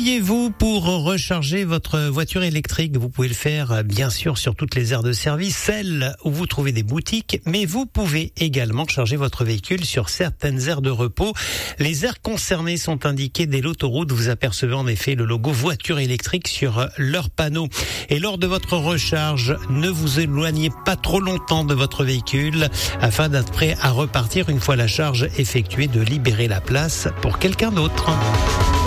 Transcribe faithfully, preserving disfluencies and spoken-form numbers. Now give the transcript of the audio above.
saviez-vous, pour recharger votre voiture électrique, vous pouvez le faire bien sûr sur toutes les aires de service, celles où vous trouvez des boutiques, mais vous pouvez également charger votre véhicule sur certaines aires de repos. Les aires concernées sont indiquées dès l'autoroute. Vous apercevez en effet le logo voiture électrique sur leur panneau. Et lors de votre recharge, ne vous éloignez pas trop longtemps de votre véhicule afin d'être prêt à repartir une fois la charge effectuée, de libérer la place pour quelqu'un d'autre.